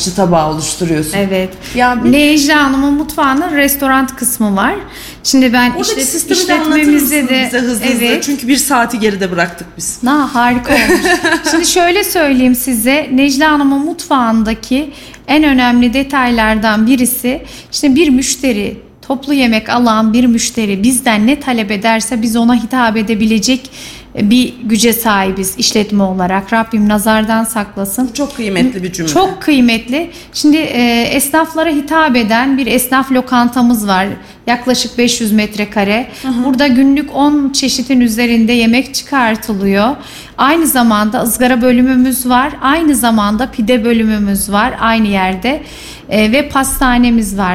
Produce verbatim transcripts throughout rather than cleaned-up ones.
aşçı tabağı oluşturuyorsun. Evet. Ya bir... Necla Hanım'ın mutfağının restoran kısmı var. Şimdi ben Oradaki işlet, sistemi de anlatır işletmemizde mısın de bize hızlı evet. hızlı? Çünkü bir saati geride bıraktık biz. Na harika olmuş. Şimdi şöyle söyleyeyim size. Necla Hanım'ın mutfağındaki en önemli detaylardan birisi, işte bir müşteri, toplu yemek alan bir müşteri bizden ne talep ederse biz ona hitap edebilecek bir güce sahibiz işletme olarak. Rabbim nazardan saklasın. Çok kıymetli bir cümle. Çok kıymetli. Şimdi e, esnaflara hitap eden bir esnaf lokantamız var. Yaklaşık beş yüz metrekare. Hı hı. Burada günlük on çeşitin üzerinde yemek çıkartılıyor. Aynı zamanda ızgara bölümümüz var. Aynı zamanda pide bölümümüz var aynı yerde. E, ve pastanemiz var.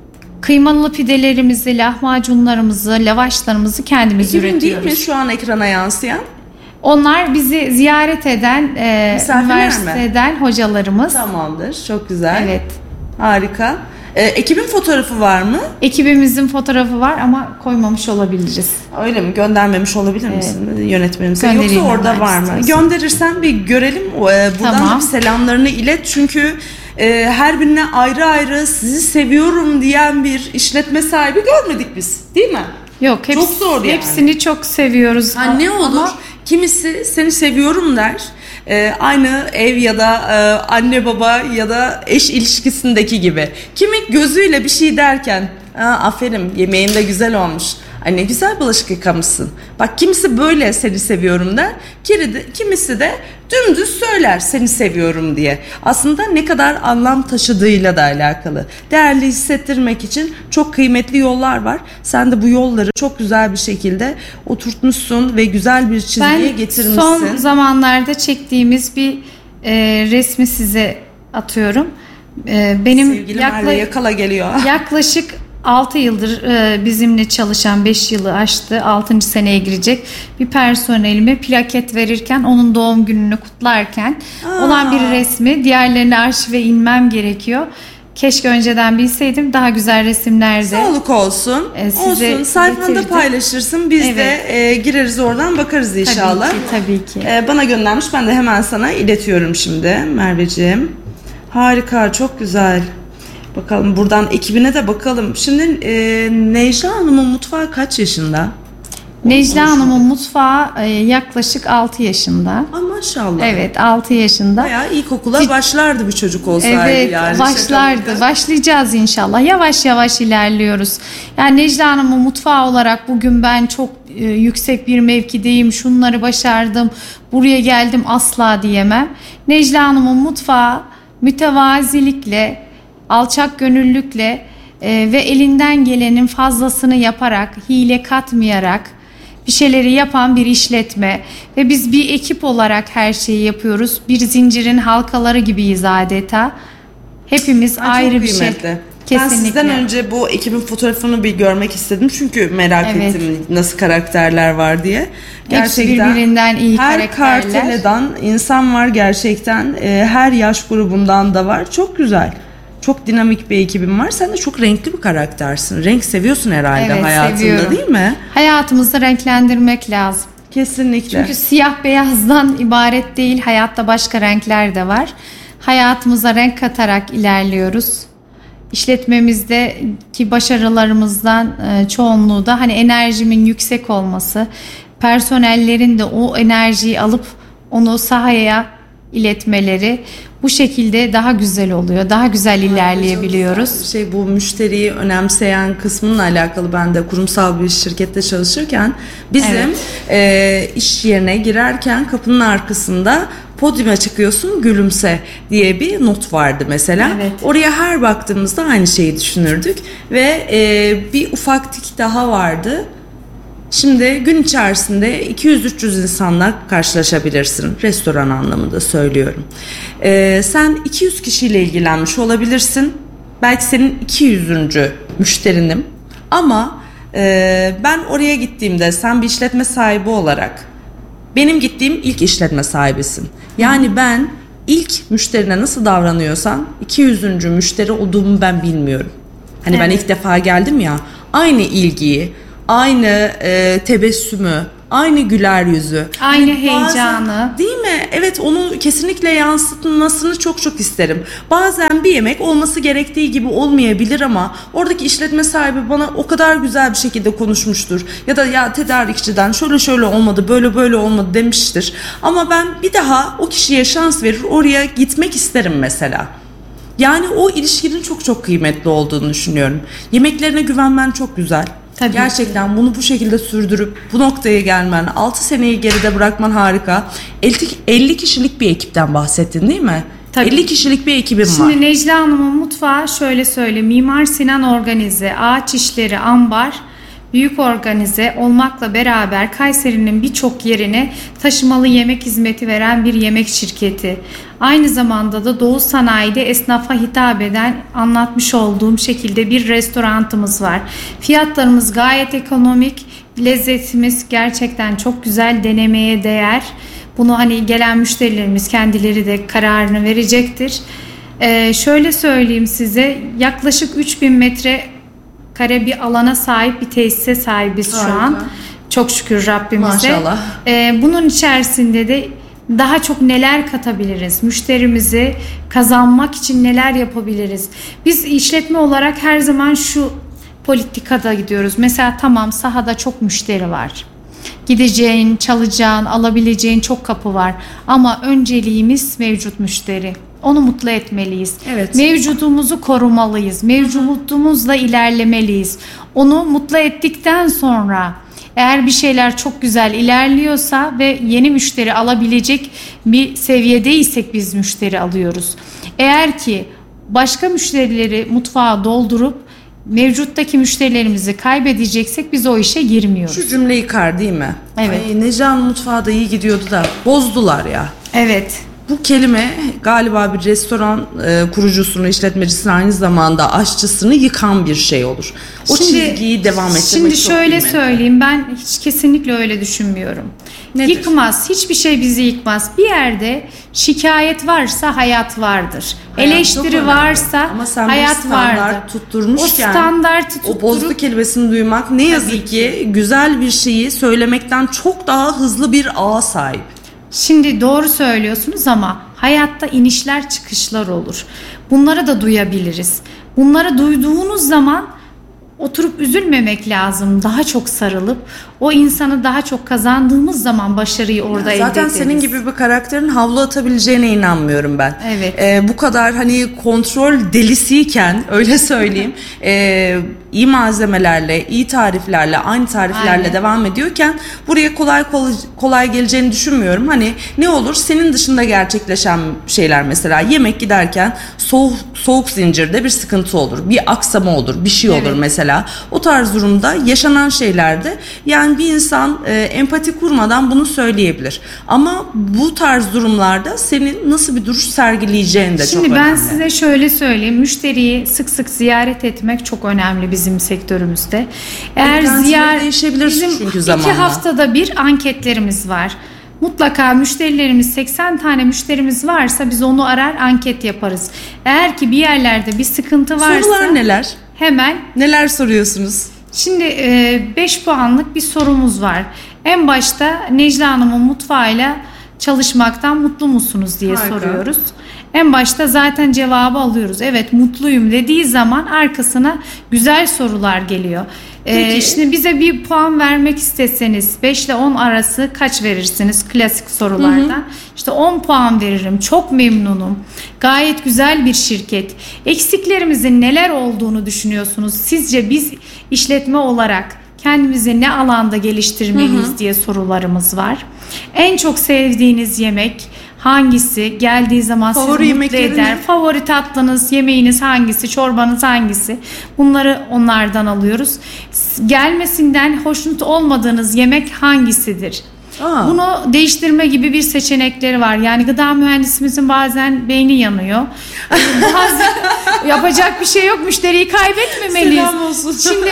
Kıymalı pidelerimizi, lahmacunlarımızı, lavaşlarımızı kendimiz Ekibin üretiyoruz. değil mi şu an ekrana yansıyan? Onlar bizi ziyaret eden e, üniversiteden mi? Hocalarımız. Tamamdır, çok güzel. Evet. Harika. E, ekibin fotoğrafı var mı? Ekibimizin fotoğrafı var ama koymamış olabiliriz. Öyle mi? Göndermemiş olabilir misin evet. Yönetmenimize? Yoksa orada var mı? Istiyorsan. Gönderirsen bir görelim. E, buradan tamam. da bir selamlarını ilet. Çünkü e, her birine ayrı ayrı sizi seviyorum diyen bir işletme sahibi görmedik biz. Değil mi? Yok. Hepsi, çok zor yani. Hepsini çok seviyoruz. Ha, ne olur? Ama... Kimisi seni seviyorum der. Ee, aynı ev ya da e, anne baba ya da eş ilişkisindeki gibi. Kimi gözüyle bir şey derken aferin yemeğin de güzel olmuş. Ay ne güzel bulaşık yıkamışsın. Bak kimisi böyle seni seviyorum der. Kimisi de dümdüz söyler seni seviyorum diye. Aslında ne kadar anlam taşıdığıyla da alakalı. Değerli hissettirmek için çok kıymetli yollar var. Sen de bu yolları çok güzel bir şekilde oturtmuşsun ve güzel bir çizgiye ben getirmişsin. Ben son zamanlarda çektiğimiz bir e, resmi size atıyorum. E, benim Sevgili yakla- Merve Yakala geliyor. Yaklaşık altı yıldır bizimle çalışan, beş yılı aştı, altıncı seneye girecek bir personelime plaket verirken, onun doğum gününü kutlarken Aa. olan bir resmi. Diğerlerine arşive inmem gerekiyor. Keşke önceden bilseydim, daha güzel resimlerde. Sağlık olsun. E, size olsun. Sayfanda getirdim. Paylaşırsın. Biz evet. de e, gireriz oradan bakarız inşallah. Tabii ki. Tabii ki. E, bana göndermiş. Ben de hemen sana iletiyorum şimdi Merveciğim. Harika, çok güzel. Bakalım buradan ekibine de bakalım. Şimdi e, Necla Hanım'ın mutfağı kaç yaşında? Necla Hanım'ın mutfağı e, yaklaşık altı yaşında. Aa, maşallah. Evet, altı yaşında. Bayağı ilkokula başlardı bir çocuk olsaydı evet, yani. Evet başlardı. Şaka. Başlayacağız inşallah. Yavaş yavaş ilerliyoruz. Yani Necla Hanım'ın mutfağı olarak bugün ben çok e, yüksek bir mevkideyim. Şunları başardım. Buraya geldim asla diyemem. Necla Hanım'ın mutfağı mütevazilikle, alçak gönüllülükle e, ve elinden gelenin fazlasını yaparak, hile katmayarak bir şeyleri yapan bir işletme ve biz bir ekip olarak her şeyi yapıyoruz. Bir zincirin halkaları gibiyiz adeta. Hepimiz Ay, ayrı bir kıymetli. Şey. Kesinlikle. Ben sizden önce bu ekibin fotoğrafını bir görmek istedim çünkü merak evet. ettim nasıl karakterler var diye. Gerçekten hepsi birbirinden iyi her karakterler. Her karteleden insan var gerçekten. E, her yaş grubundan da var. Çok güzel. Çok dinamik bir ekibim var. Sen de çok renkli bir karaktersin. Renk seviyorsun herhalde evet, hayatında seviyorum. Değil mi? Hayatımızı renklendirmek lazım. Kesinlikle. Çünkü siyah beyazdan ibaret değil. Hayatta başka renkler de var. Hayatımıza renk katarak ilerliyoruz. İşletmemizdeki başarılarımızdan çoğunluğu da hani enerjimin yüksek olması, personellerin de o enerjiyi alıp onu sahaya iletmeleri, bu şekilde daha güzel oluyor. Daha güzel ilerleyebiliyoruz. Güzel. Şey bu müşteriyi önemseyen kısmınla alakalı ben de kurumsal bir şirkette çalışırken bizim evet. e, iş yerine girerken kapının arkasında podyuma çıkıyorsun gülümse diye bir not vardı mesela. Evet. Oraya her baktığımızda aynı şeyi düşünürdük ve e, bir ufak tik daha vardı. Şimdi gün içerisinde iki yüz üç yüz insanla karşılaşabilirsin. Restoran anlamında söylüyorum. Ee, sen iki yüz kişiyle ilgilenmiş olabilirsin. Belki senin iki yüzüncü müşterinim. Ama e, ben oraya gittiğimde sen bir işletme sahibi olarak benim gittiğim ilk işletme sahibisin. Yani ben ilk müşterine nasıl davranıyorsan iki yüzüncü müşteri olduğumu ben bilmiyorum. Hani evet. ben ilk defa geldim ya, aynı ilgiyi, aynı e, tebessümü, aynı güler yüzü, aynı hani heyecanı, bazen, değil mi? Evet, onu kesinlikle yansıtılmasını çok çok isterim. Bazen bir yemek olması gerektiği gibi olmayabilir ama oradaki işletme sahibi bana o kadar güzel bir şekilde konuşmuştur ya da ya tedarikçiden şöyle şöyle olmadı, böyle böyle olmadı demiştir. Ama ben bir daha o kişiye şans verir, oraya gitmek isterim mesela. Yani o ilişkinin çok çok kıymetli olduğunu düşünüyorum. Yemeklerine güvenmen çok güzel. Tabii Gerçekten ki. bunu bu şekilde sürdürüp bu noktaya gelmen, altı seneyi geride bırakman harika. elli kişilik bir ekipten bahsettin değil mi? Tabii. elli kişilik bir ekibim Şimdi var. Şimdi Necla Hanım'ın mutfağı şöyle söyle. Mimar Sinan Organize, Ağaç İşleri Ambar, büyük organize olmakla beraber Kayseri'nin birçok yerine taşımalı yemek hizmeti veren bir yemek şirketi. Aynı zamanda da Doğu Sanayi'de esnafa hitap eden, anlatmış olduğum şekilde bir restoranımız var. Fiyatlarımız gayet ekonomik, lezzetimiz gerçekten çok güzel, denemeye değer. Bunu hani gelen müşterilerimiz kendileri de kararını verecektir. Ee, şöyle söyleyeyim size, yaklaşık üç bin metre kare bir alana sahip bir tesise sahibiz Harika. şu an. Çok şükür Rabbimize. Maşallah. Ee, bunun içerisinde de daha çok neler katabiliriz? Müşterimizi kazanmak için neler yapabiliriz? Biz işletme olarak her zaman şu politikada gidiyoruz. Mesela tamam, sahada çok müşteri var. Gideceğin, çalacağın, alabileceğin çok kapı var. Ama önceliğimiz mevcut müşteri. Onu mutlu etmeliyiz. Evet. Mevcudumuzu korumalıyız. Mevcudumuzla ilerlemeliyiz. Onu mutlu ettikten sonra eğer bir şeyler çok güzel ilerliyorsa ve yeni müşteri alabilecek bir seviyedeysek biz müşteri alıyoruz. Eğer ki başka müşterileri mutfağa doldurup mevcuttaki müşterilerimizi kaybedeceksek biz o işe girmiyoruz. Şu cümleyi kar değil mi? Evet. Ay, Necla'nın mutfağı da iyi gidiyordu da bozdular ya. Evet. Bu kelime galiba bir restoran e, kurucusunu, işletmecisini, aynı zamanda aşçısını yıkan bir şey olur. O Şimdi- çizgiyi devam ettirmek Şimdi çok şöyle kıymetli. söyleyeyim, ben hiç kesinlikle öyle düşünmüyorum. Nedir? Yıkmaz, hiçbir şey bizi yıkmaz. Bir yerde şikayet varsa hayat vardır. Hayat çok Eleştiri önemli. varsa Ama sen bir hayat standart vardır. tutturmuşken O standartı o bozdu tutturup kelimesini duymak ne yazık ki güzel bir şeyi söylemekten çok daha hızlı bir ağa sahip. Şimdi doğru söylüyorsunuz ama hayatta inişler çıkışlar olur. Bunları da duyabiliriz. Bunları duyduğunuz zaman oturup üzülmemek lazım. Daha çok sarılıp o insanı daha çok kazandığımız zaman başarıyı orada elde Zaten ederiz. senin gibi bir karakterin havlu atabileceğine inanmıyorum ben. Evet. Ee, bu kadar hani kontrol delisiyken öyle söyleyeyim e, iyi malzemelerle, iyi tariflerle, aynı tariflerle Aynen. devam ediyorken buraya kolay kolay, kolay geleceğini düşünmüyorum. Hani ne olur senin dışında gerçekleşen şeyler, mesela yemek giderken soğuk, soğuk zincirde bir sıkıntı olur, bir aksama olur, bir şey olur Evet. mesela. O tarz durumda yaşanan şeylerde yani bir insan e, empati kurmadan bunu söyleyebilir. Ama bu tarz durumlarda senin nasıl bir duruş sergileyeceğin de Şimdi çok ben önemli. size şöyle söyleyeyim. Müşteriyi sık sık ziyaret etmek çok önemli bizim sektörümüzde. Eğer Beklentileri ziyaret değişebilir bizim çünkü iki zamanla. haftada bir anketlerimiz var. Mutlaka müşterilerimiz, seksen tane müşterimiz varsa biz onu arar anket yaparız. Eğer ki bir yerlerde bir sıkıntı varsa Sorular neler? hemen. Neler soruyorsunuz? Şimdi beş puanlık bir sorumuz var. En başta Necla Hanım'ın mutfağıyla çalışmaktan mutlu musunuz diye Harika. soruyoruz. En başta zaten cevabı alıyoruz. Evet, mutluyum dediği zaman arkasına güzel sorular geliyor. Ee, Peki. şimdi bize bir puan vermek isteseniz beş ile on arası kaç verirsiniz klasik sorulardan? İşte on puan veririm. Çok memnunum. Gayet güzel bir şirket. Eksiklerimizin neler olduğunu düşünüyorsunuz? Sizce biz işletme olarak kendimizi ne alanda geliştirmeliyiz diye sorularımız var. En çok sevdiğiniz yemek hangisi? Geldiği zaman Favori sizi mutlu yemekleri eder. ne? Favori tatlınız, yemeğiniz hangisi? Çorbanız hangisi? Bunları onlardan alıyoruz. S- Gelmesinden hoşnut olmadığınız yemek hangisidir? Aa. Bunu değiştirme gibi bir seçenekleri var. Yani gıda mühendisimizin bazen beyni yanıyor. Bazen yapacak bir şey yok. Müşteriyi kaybetmemeliyiz. Selam olsun. Şimdi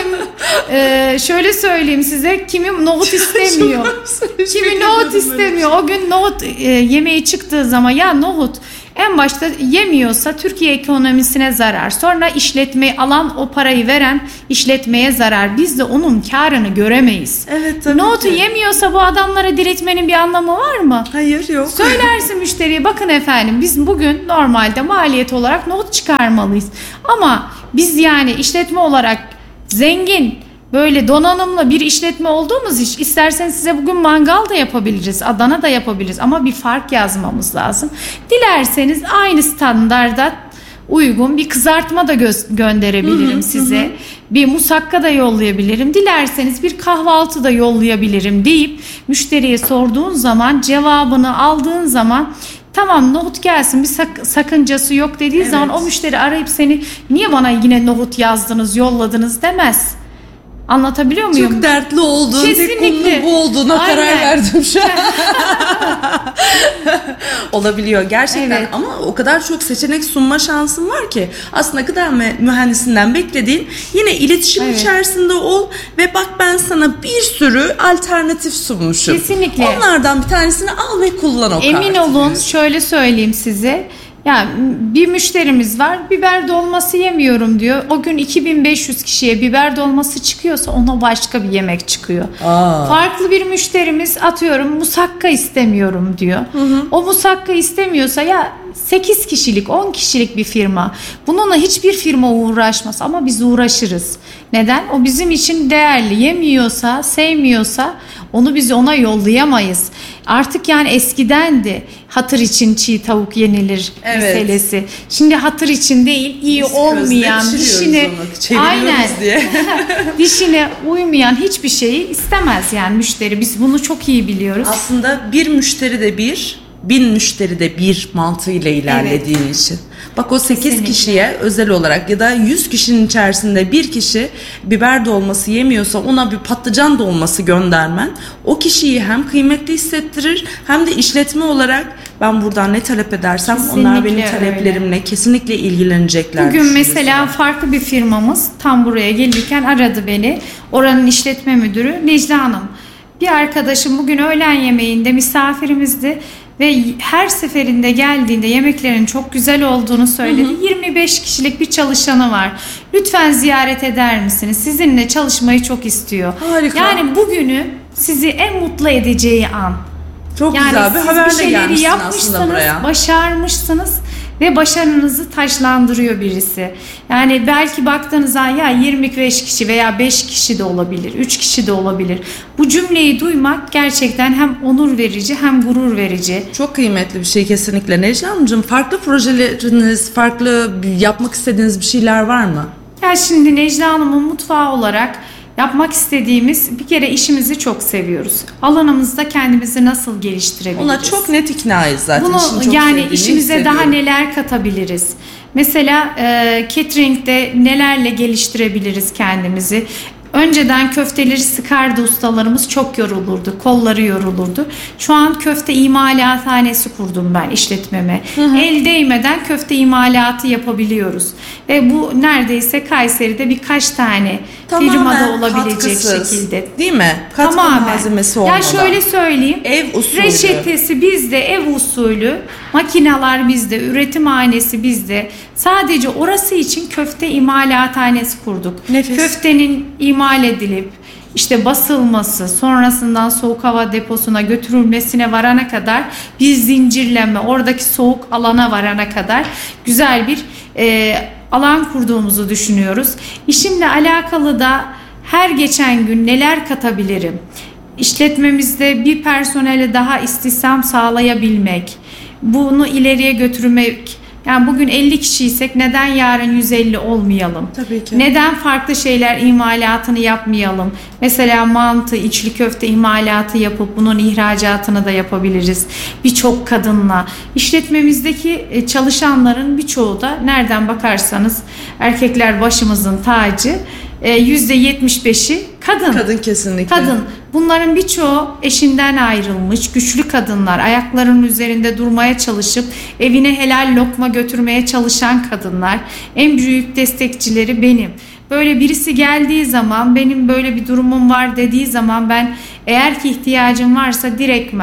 e, şöyle söyleyeyim size. Kimi nohut istemiyor. Kimi nohut istemiyor. O gün nohut e, yemeği çıktığı zaman ya nohut En başta yemiyorsa Türkiye ekonomisine zarar. Sonra işletmeyi alan, o parayı veren işletmeye zarar. Biz de onun karını göremeyiz. Evet, tabii Nohutu ki. yemiyorsa bu adamlara diretmenin bir anlamı var mı? Hayır, yok. Söylersin müşteriye, bakın efendim biz bugün normalde maliyet olarak nohut çıkarmalıyız. Ama biz yani işletme olarak zengin, böyle donanımlı bir işletme olduğumuz iş, isterseniz size bugün mangal da yapabiliriz, Adana da yapabiliriz ama bir fark yazmamız lazım. Dilerseniz aynı standarda uygun bir kızartma da gö- gönderebilirim hı hı, size. Hı. Bir musakka da yollayabilirim. Dilerseniz bir kahvaltı da yollayabilirim deyip müşteriye sorduğun zaman, cevabını aldığın zaman tamam nohut gelsin, bir sak- sakıncası yok dediği evet. zaman o müşteri arayıp seni niye bana yine nohut yazdınız, yolladınız demez. Anlatabiliyor muyum? Çok dertli olduğun, tek konu bu olduğuna Aynen. karar verdim şu an. Olabiliyor gerçekten evet. Ama o kadar çok seçenek sunma şansın var ki aslında gıda mühendisinden beklediğin yine iletişim evet. içerisinde ol ve bak ben sana bir sürü alternatif sunmuşum. Kesinlikle. Onlardan bir tanesini al ve kullan o Emin kartı. olun şöyle söyleyeyim size. Yani bir müşterimiz var, biber dolması yemiyorum diyor. O gün iki bin beş yüz kişiye biber dolması çıkıyorsa ona başka bir yemek çıkıyor. Aa. Farklı bir müşterimiz atıyorum musakka istemiyorum diyor. Hı hı. O musakka istemiyorsa ya sekiz kişilik, on kişilik bir firma. Bununla hiçbir firma uğraşmaz ama biz uğraşırız. Neden? O bizim için değerli. Yemiyorsa, sevmiyorsa onu biz ona yollayamayız. Artık yani eskidendi hatır için çiğ tavuk yenilir evet. meselesi. Şimdi hatır için değil, iyi biz olmayan, dişine aynen diye. dişine uymayan hiçbir şeyi istemez yani müşteri. Biz bunu çok iyi biliyoruz. Aslında bir müşteri de bir, bin müşteri de bir mantığıyla ilerlediğin evet. için. Bak o sekiz Kesinlikle. Kişiye özel olarak ya da yüz kişinin içerisinde bir kişi biber dolması yemiyorsa ona bir patlıcan dolması göndermen o kişiyi hem kıymetli hissettirir hem de işletme olarak ben buradan ne talep edersem kesinlikle onlar benim taleplerimle öyle. Kesinlikle ilgilenecekler. Bugün mesela farklı bir firmamız tam buraya gelirken aradı beni. Oranın işletme müdürü Necla Hanım. Bir arkadaşım bugün öğlen yemeğinde misafirimizdi. Ve her seferinde geldiğinde yemeklerin çok güzel olduğunu söyledi. Hı hı. yirmi beş kişilik bir çalışanı var. Lütfen ziyaret eder misiniz? Sizinle çalışmayı çok istiyor. Harika. Yani bugünü sizi en mutlu edeceği an. Çok yani güzel bir haberle gelmişsin aslında buraya. Başarmışsınız ve başarınızı taşlandırıyor birisi. Yani belki baktığınızda ya yirmi beş kişi veya beş kişi de olabilir, üç kişi de olabilir. Bu cümleyi duymak gerçekten hem onur verici hem gurur verici. Çok kıymetli bir şey kesinlikle. Necla Hanımcığım, farklı projeleriniz, farklı yapmak istediğiniz bir şeyler var mı? Ya şimdi Necla Hanım'ın mutfağı olarak yapmak istediğimiz bir kere işimizi çok seviyoruz. Alanımızda kendimizi nasıl geliştirebiliriz? Ona çok net iknayız zaten. Bunu yani işimize daha neler katabiliriz? Mesela e, catering'de nelerle geliştirebiliriz kendimizi? Önceden köfteleri sıkardı ustalarımız, çok yorulurdu, kolları yorulurdu. Şu an köfte imalathanesi kurdum ben işletmeme. Hı hı. El değmeden köfte imalatı yapabiliyoruz. Ve bu neredeyse Kayseri'de birkaç tane tamamen firmada olabilecek katkısız, şekilde. Değil mi? Katkı tamamen. Malzemesi olmadan. Ya şöyle söyleyeyim. Ev usulü. Reçetesi bizde, ev usulü. Makineler bizde, üretimhanesi bizde. Sadece orası için köfte imalathanesi kurduk. Nefis. Köftenin imal edilip işte basılması, sonrasından soğuk hava deposuna götürülmesine varana kadar bir zincirleme, oradaki soğuk alana varana kadar güzel bir e, alan kurduğumuzu düşünüyoruz. İşimle alakalı da her geçen gün neler katabilirim? İşletmemizde bir personele daha istihdam sağlayabilmek, bunu ileriye götürmek. Yani bugün elli kişiysek neden yarın yüz elli olmayalım? Tabii ki. Neden farklı şeyler imalatını yapmayalım? Mesela mantı, içli köfte imalatı yapıp bunun ihracatını da yapabiliriz. Birçok kadınla. İşletmemizdeki çalışanların birçoğu da nereden bakarsanız erkekler başımızın tacı. yüzde yetmiş beşi kadın. Kadın kesinlikle. Kadın. Bunların birçoğu eşinden ayrılmış, güçlü kadınlar, ayaklarının üzerinde durmaya çalışıp evine helal lokma götürmeye çalışan kadınlar. En büyük destekçileri benim. Böyle birisi geldiği zaman, benim böyle bir durumum var dediği zaman ben eğer ki ihtiyacım varsa direktmen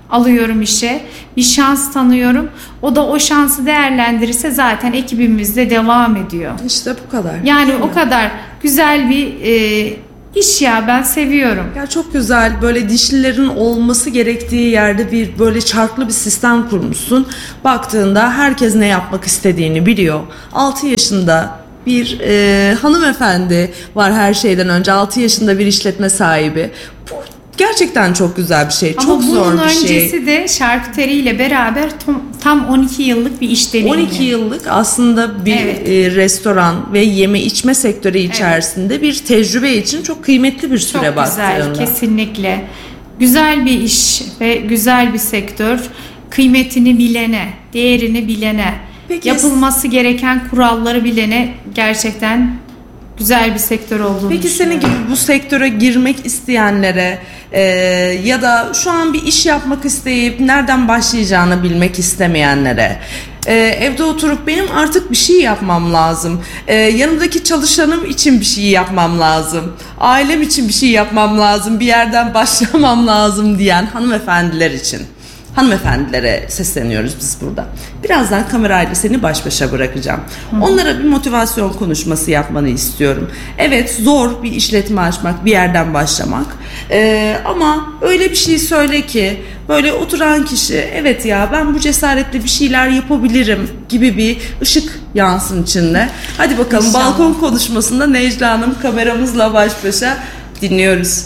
alıyorum işe. Bir şans tanıyorum. O da o şansı değerlendirirse zaten ekibimizde devam ediyor. İşte bu kadar. Yani o kadar güzel bir e, iş ya, ben seviyorum. Ya çok güzel, böyle dişlilerin olması gerektiği yerde bir böyle çarklı bir sistem kurmuşsun. Baktığında herkes ne yapmak istediğini biliyor. altı yaşında bir e, hanımefendi var her şeyden önce. altı yaşında bir işletme sahibi. Bu gerçekten çok güzel bir şey. Ama çok zor bir şey. bunun öncesi de şarküteriyle beraber tam, tam on iki yıllık bir iş deneyimi. on iki yıllık aslında bir Evet. e, restoran ve yeme içme sektörü içerisinde evet. bir tecrübe için çok kıymetli bir süre çok baktığında. Çok güzel, kesinlikle. Güzel bir iş ve güzel bir sektör. Kıymetini bilene, değerini bilene, Peki, yapılması gereken kuralları bilene gerçekten güzel bir sektör olduğunu Peki senin gibi bu sektöre girmek isteyenlere e, ya da şu an bir iş yapmak isteyip nereden başlayacağını bilmek istemeyenlere, e, evde oturup benim artık bir şey yapmam lazım, e, yanımdaki çalışanım için bir şey yapmam lazım, ailem için bir şey yapmam lazım, bir yerden başlamam lazım diyen hanımefendiler için. Hanımefendilere sesleniyoruz biz burada. Birazdan kamerayla seni baş başa bırakacağım. Hı. Onlara bir motivasyon konuşması yapmanı istiyorum. Evet, zor bir işletme açmak, bir yerden başlamak. Ee, ama öyle bir şey söyle ki böyle oturan kişi evet ya ben bu cesaretle bir şeyler yapabilirim gibi bir ışık yansın içinde. Hadi bakalım İnşallah. Balkon konuşmasında Necla Hanım kameramızla baş başa dinliyoruz.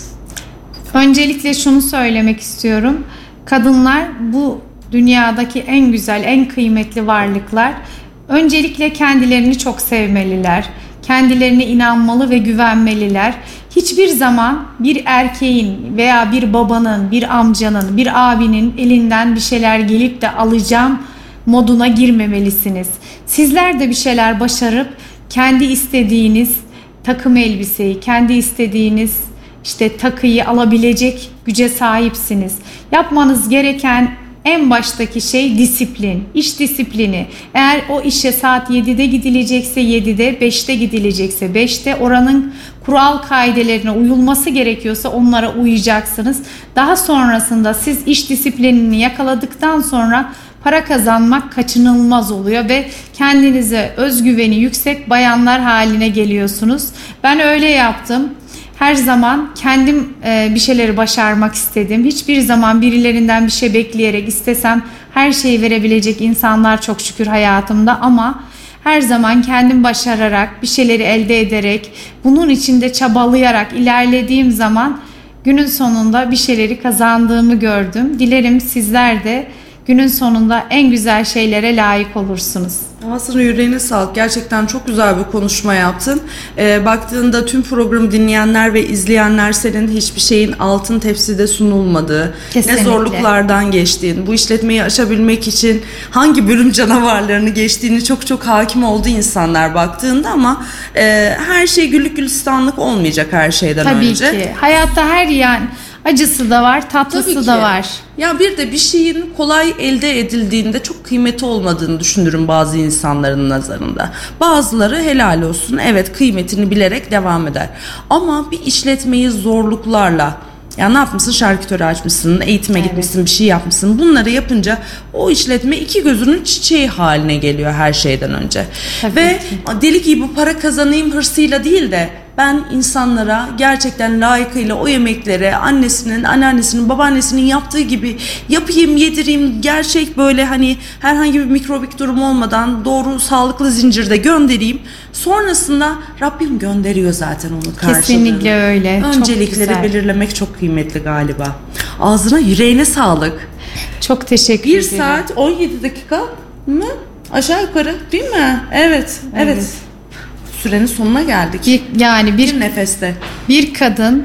Öncelikle şunu söylemek istiyorum. Kadınlar bu dünyadaki en güzel, en kıymetli varlıklar. Öncelikle kendilerini çok sevmeliler. Kendilerine inanmalı ve güvenmeliler. Hiçbir zaman bir erkeğin veya bir babanın, bir amcanın, bir abinin elinden bir şeyler gelip de alacağım moduna girmemelisiniz. Sizler de bir şeyler başarıp kendi istediğiniz takım elbiseyi, kendi istediğiniz İşte takıyı alabilecek güce sahipsiniz. Yapmanız gereken en baştaki şey disiplin, iş disiplini. Eğer o işe saat yedide gidilecekse yedide, beşte gidilecekse beşte, oranın kural kaidelerine uyulması gerekiyorsa onlara uyacaksınız. Daha sonrasında siz iş disiplinini yakaladıktan sonra para kazanmak kaçınılmaz oluyor ve kendinize özgüveni yüksek bayanlar haline geliyorsunuz. Ben öyle yaptım. Her zaman kendim e, bir şeyleri başarmak istedim. Hiçbir zaman birilerinden bir şey bekleyerek istesem her şeyi verebilecek insanlar çok şükür hayatımda, ama her zaman kendim başararak, bir şeyleri elde ederek, bunun içinde çabalayarak ilerlediğim zaman günün sonunda bir şeyleri kazandığımı gördüm. Dilerim sizler de günün sonunda en güzel şeylere layık olursunuz. Ağzına yüreğine sağlık. Gerçekten çok güzel bir konuşma yaptın. Ee, baktığında tüm programı dinleyenler ve izleyenler senin hiçbir şeyin altın tepside sunulmadığı, Kesinlikle. ne zorluklardan geçtiğin, bu işletmeyi açabilmek için hangi bölüm canavarlarını geçtiğini çok çok hakim oldu insanlar baktığında, ama e, her şey güllük gülistanlık olmayacak her şeyden Tabii önce. Tabii ki. Hayatta her yani acısı da var, tatlısı da var. Ya bir de bir şeyin kolay elde edildiğinde çok kıymeti olmadığını düşünürüm bazı insanların nazarında. Bazıları helal olsun, evet kıymetini bilerek devam eder. Ama bir işletmeyi zorluklarla, ya ne yapmışsın, şarküteri açmışsın, eğitime evet. gitmişsin, bir şey yapmışsın. Bunları yapınca o işletme iki gözünün çiçeği haline geliyor her şeyden önce. Tabii Ve ki. deli gibi para kazanayım hırsıyla değil de ben insanlara gerçekten layıkıyla o yemekleri annesinin, anneannesinin, babaannesinin yaptığı gibi yapayım, yedireyim. Gerçek böyle hani herhangi bir mikrobik durum olmadan doğru sağlıklı zincirde göndereyim. Sonrasında Rabbim gönderiyor zaten onun karşılığını. Kesinlikle öyle. Öncelikleri belirlemek çok kıymetli galiba. Ağzına yüreğine sağlık. Çok teşekkür bir ederim. bir saat on yedi dakika mı? Aşağı yukarı değil mi? Evet. Evet. evet. Sürenin sonuna geldik. Bir, yani bir, bir nefeste. Bir kadın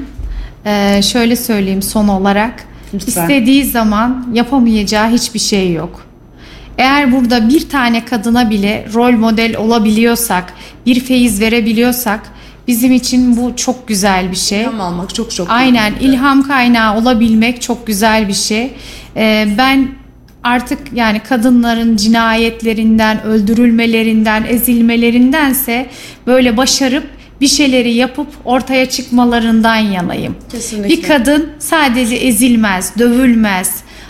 e, şöyle söyleyeyim son olarak, Lütfen. istediği zaman yapamayacağı hiçbir şey yok. Eğer burada bir tane kadına bile rol model olabiliyorsak, bir feyiz verebiliyorsak bizim için bu çok güzel bir şey. İlham almak çok çok Aynen önemli. İlham kaynağı olabilmek çok güzel bir şey. E, ben Artık yani kadınların cinayetlerinden, öldürülmelerinden, ezilmelerindense böyle başarıp bir şeyleri yapıp ortaya çıkmalarından yanayım. Kesinlikle. Bir kadın sadece ezilmez, dövülmez,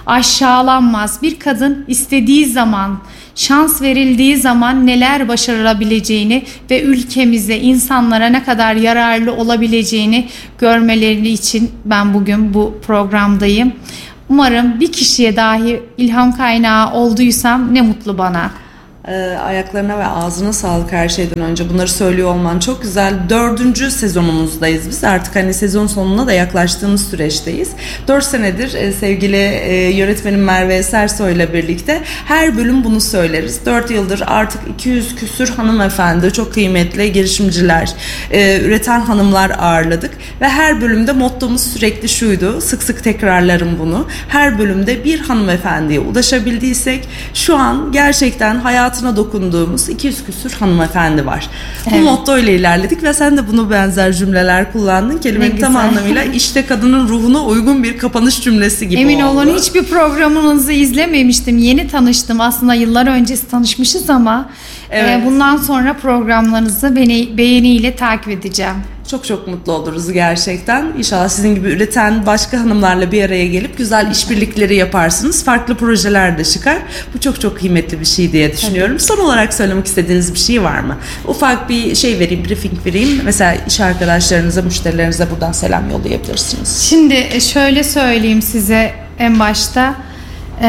aşağılanmaz. Bir kadın istediği zaman, şans verildiği zaman neler başarabileceğini ve ülkemize, insanlara ne kadar yararlı olabileceğini görmeleri için ben bugün bu programdayım. Umarım bir kişiye dahi ilham kaynağı olduysam ne mutlu bana. Ee, ayaklarına ve ağzına sağlık her şeyden önce. Bunları söylüyor olman çok güzel. Dördüncü sezonumuzdayız biz. Artık hani sezon sonuna da yaklaştığımız süreçteyiz. Dört senedir e, sevgili e, yönetmenim Merve Sersoy ile birlikte her bölüm bunu söyleriz. Dört yıldır artık iki yüz küsür hanımefendi, çok kıymetli girişimciler, e, üreten hanımlar ağırladık. Ve her bölümde mottomuz sürekli şuydu. Sık sık tekrarlarım bunu. Her bölümde bir hanımefendiye ulaşabildiysek şu an gerçekten hayat dokunduğumuz iki yüz küsür hanımefendi var. Evet. Bu motto ile ilerledik ve sen de bunu benzer cümleler kullandın. Kelimenin tam anlamıyla işte kadının ruhuna uygun bir kapanış cümlesi gibi Emin oldu. olun hiçbir programınızı izlememiştim. Yeni tanıştım. Aslında yıllar öncesi tanışmışız ama evet. e, bundan sonra programlarınızı beni beğeniyle takip edeceğim. Çok çok mutlu oluruz gerçekten. İnşallah sizin gibi üreten başka hanımlarla bir araya gelip güzel işbirlikleri yaparsınız. Farklı projeler de çıkar. Bu çok çok kıymetli bir şey diye düşünüyorum. Tabii. Son olarak söylemek istediğiniz bir şey var mı? Ufak bir şey vereyim, briefing vereyim. Mesela iş arkadaşlarınıza, müşterilerinize buradan selam yollayabilirsiniz. Şimdi şöyle söyleyeyim size en başta. Ee,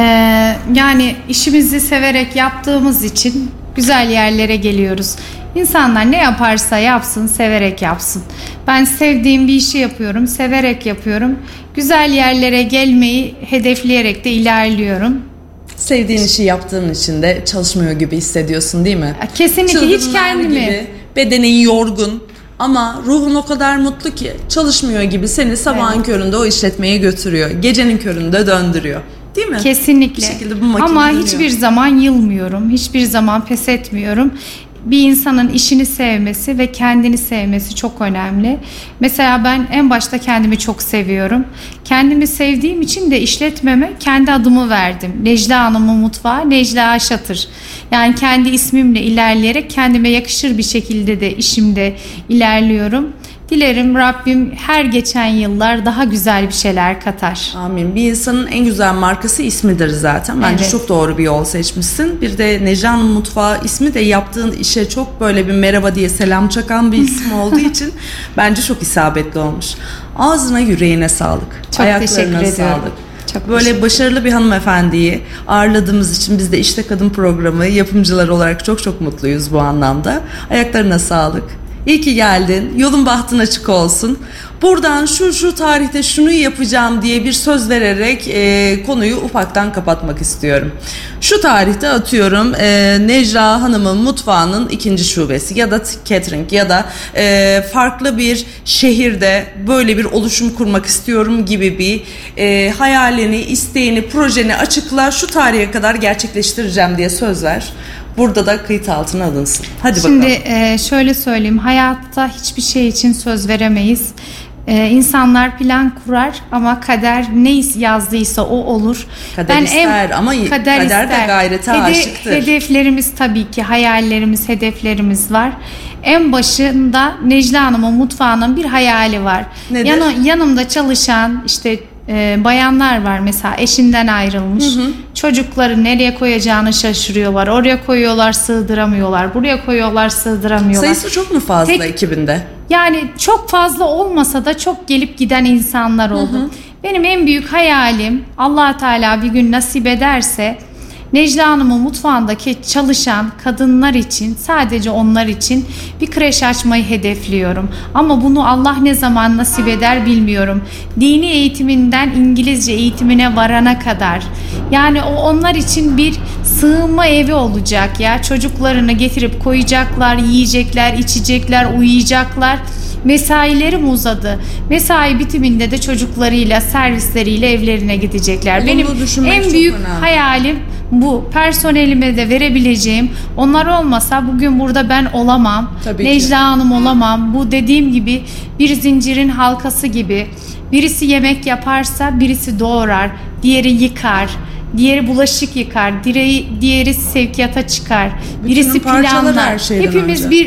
yani işimizi severek yaptığımız için güzel yerlere geliyoruz. İnsanlar ne yaparsa yapsın, severek yapsın. Ben sevdiğim bir işi yapıyorum, severek yapıyorum. Güzel yerlere gelmeyi hedefleyerek de ilerliyorum. Sevdiğin işi yaptığın için de çalışmıyor gibi hissediyorsun değil mi? Kesinlikle. Çılgınlar hiç kendimi. Gibi, bedenin yorgun ama ruhun o kadar mutlu ki çalışmıyor gibi seni sabahın evet. köründe o işletmeye götürüyor. Gecenin köründe döndürüyor. Değil mi? Kesinlikle. Bir şekilde bu makine ama dönüyor. Hiçbir zaman yılmıyorum. Hiçbir zaman pes etmiyorum. Bir insanın işini sevmesi ve kendini sevmesi çok önemli. Mesela ben en başta kendimi çok seviyorum. Kendimi sevdiğim için de işletmeme kendi adımı verdim. Necla Hanım'ın mutfağı Necla Aşatır. Yani kendi ismimle ilerleyerek kendime yakışır bir şekilde de işimde ilerliyorum. Dilerim Rabbim her geçen yıllar daha güzel bir şeyler katar. Amin. Bir insanın en güzel markası ismidir zaten. Bence evet. çok doğru bir yol seçmişsin. Bir de Necla Hanım Mutfağı ismi de yaptığın işe çok böyle bir merhaba diye selam çakan bir isim olduğu için bence çok isabetli olmuş. Ağzına yüreğine sağlık. Çok Ayaklarına teşekkür ediyorum. sağlık. Çok böyle başarılı bir hanımefendiyi ağırladığımız için biz de İşte Kadın programı yapımcılar olarak çok çok mutluyuz bu anlamda. Ayaklarına sağlık. İyi ki geldin. Yolun bahtın açık olsun. Buradan şu şu tarihte şunu yapacağım diye bir söz vererek e, konuyu ufaktan kapatmak istiyorum. Şu tarihte atıyorum e, Necla Hanım'ın mutfağının ikinci şubesi ya da catering ya da e, farklı bir şehirde böyle bir oluşum kurmak istiyorum gibi bir e, hayalini, isteğini, projeni açıkla, şu tarihe kadar gerçekleştireceğim diye söz ver. Burada da kayıt altına alınsın. Hadi bakalım. Şimdi e, şöyle söyleyeyim. Hayatta hiçbir şey için söz veremeyiz. E, insanlar plan kurar ama kader ne yazdıysa o olur. Kader ben ister em, ama kader, kader ister. de gayrete Hede, aşıktır. Hedeflerimiz tabii ki, hayallerimiz, hedeflerimiz var. En başında Necla Hanım'ın mutfağının bir hayali var. Yan, yanımda çalışan işte e, bayanlar var mesela, eşinden ayrılmış. Hı hı. Çocukları nereye koyacağını şaşırıyorlar. Oraya koyuyorlar, sığdıramıyorlar. Buraya koyuyorlar, sığdıramıyorlar. Sayısı çok mu fazla Tek, ekibinde? Yani çok fazla olmasa da çok gelip giden insanlar oldu. Hı hı. Benim en büyük hayalim, Allah Teala bir gün nasip ederse, Necla Hanım'ın mutfağındaki çalışan kadınlar için, sadece onlar için bir kreş açmayı hedefliyorum. Ama bunu Allah ne zaman nasip eder bilmiyorum. Dini eğitiminden İngilizce eğitimine varana kadar. Yani o onlar için bir sığınma evi olacak ya. Çocuklarını getirip koyacaklar, yiyecekler, içecekler, uyuyacaklar. Mesailerim uzadı. Mesai bitiminde de çocuklarıyla, servisleriyle evlerine gidecekler. Bunu Benim en büyük hayalim bu. Personelime de verebileceğim. Onlar olmasa bugün burada ben olamam. Tabii Necla ki. Hanım olamam. Bu dediğim gibi bir zincirin halkası gibi. Birisi yemek yaparsa birisi doğrar, diğeri yıkar, diğeri bulaşık yıkar, diğeri, diğeri sevkiyata çıkar, birisi planlar. Hepimiz önce. bir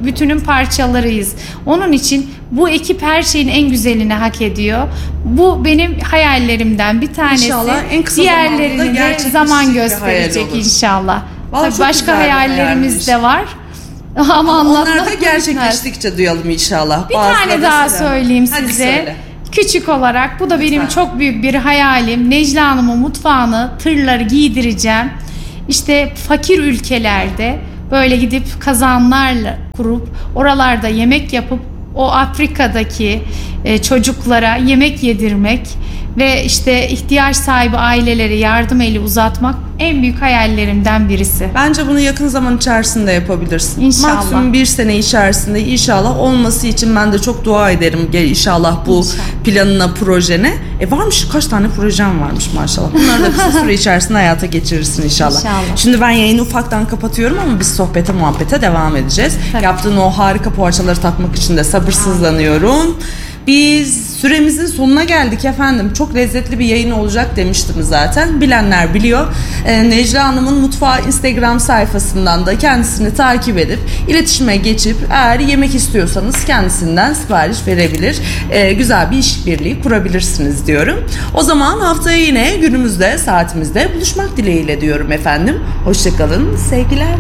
bütünün parçalarıyız. Onun için bu ekip her şeyin en güzelini hak ediyor. Bu benim hayallerimden bir tanesi. İnşallah en kısa Diğerlerini zamanda de zaman gerçekleşecek bir hayal gösterecek olur. inşallah. Vallahi Tabii çok başka güzel bir hayallerimiz hayalmiş. de var. Ama, Ama anlatmak onlar da bitmez. gerçekleştikçe duyalım inşallah. Bir Bazıları tane da daha selam. söyleyeyim Hadi size. söyle. Küçük olarak bu da benim Lütfen. çok büyük bir hayalim. Necla Hanım'ın mutfağını, tırları giydireceğim. İşte fakir ülkelerde böyle gidip kazanlarla kurup oralarda yemek yapıp o Afrika'daki e, çocuklara yemek yedirmek ve işte ihtiyaç sahibi ailelere yardım eli uzatmak en büyük hayallerimden birisi. Bence bunu yakın zaman içerisinde yapabilirsin. İnşallah. Maksimum bir sene içerisinde inşallah olması için ben de çok dua ederim. Gel inşallah bu İnşallah. planına, projene. E varmış, kaç tane projem varmış maşallah. Bunları da kısa süre içerisinde hayata geçirirsin inşallah. İnşallah. Şimdi ben yayını ufaktan kapatıyorum ama biz sohbete muhabbete devam edeceğiz. Tabii. Yaptığın o harika poğaçaları tatmak için de sabırsızlanıyorum. Biz süremizin sonuna geldik efendim. Çok lezzetli bir yayın olacak demiştim zaten. Bilenler biliyor. Ee, Necla Hanım'ın mutfağı Instagram sayfasından da kendisini takip edip iletişime geçip eğer yemek istiyorsanız kendisinden sipariş verebilir. Ee, güzel bir işbirliği kurabilirsiniz diyorum. O zaman haftaya yine günümüzde, saatimizde buluşmak dileğiyle diyorum efendim. Hoşçakalın, sevgiler.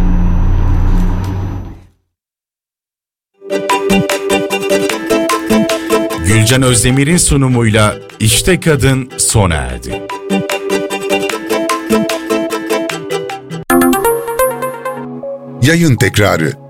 Gülcan Özdemir'in sunumuyla İşte Kadın sona erdi. Yayın tekrarı